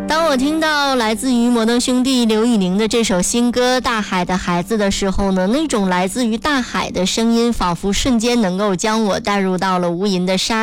当我听到来自于摩登兄弟刘宇宁的这首新歌《大海的孩子》的时候呢，那种来自于大海的声音仿佛瞬间能够将我带入到了无垠的沙